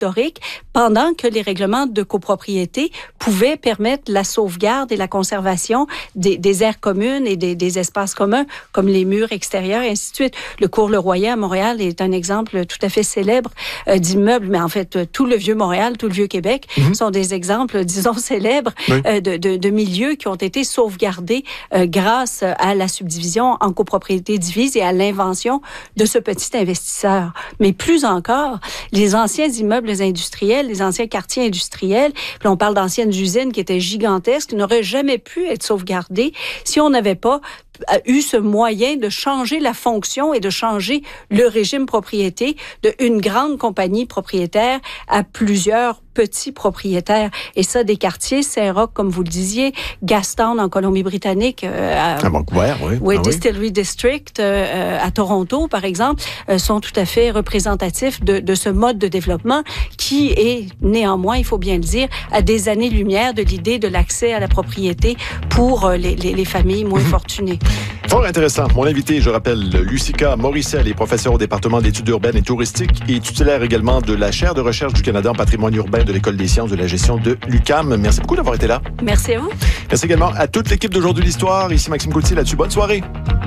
historique, pendant que les règlements de copropriété pouvaient permettre la sauvegarde et la conservation des aires communes et des espaces communs, comme les murs extérieurs, et ainsi de suite. Le cours Le Royer à Montréal est un exemple tout à fait célèbre d'immeubles, mais en fait, tout le Vieux-Montréal, tout le Vieux-Québec sont des exemples, disons, célèbres de milieux qui ont été sauvegardés grâce à la subdivision en copropriété divise et à l'invention de ce petit investisseur. Mais plus encore, les anciens immeubles industriels, les anciens quartiers industriels, puis on parle d'anciennes usines qui étaient gigantesques, n'auraient jamais pu être sauvegardés si on n'avait pas eu ce moyen de changer la fonction et de changer le régime propriété d'une grande compagnie propriétaire à plusieurs petits propriétaires. Et ça, des quartiers, Saint-Roch, comme vous le disiez, Gastown en Colombie-Britannique, à Vancouver, oui. Distillery District à Toronto, par exemple, sont tout à fait représentatifs de ce mode de développement qui est néanmoins, il faut bien le dire, à des années-lumière de l'idée de l'accès à la propriété pour les familles moins fortunées. Fort intéressant. Mon invité, je rappelle, Lucika Morissette, est professeure au département d'études urbaines et touristiques et titulaire également de la chaire de recherche du Canada en patrimoine urbain de l'École des sciences de la gestion de l'UQAM. Merci beaucoup d'avoir été là. Merci à vous. Merci également à toute l'équipe d'Aujourd'hui l'Histoire. Ici Maxime Coutier là-dessus. Bonne soirée.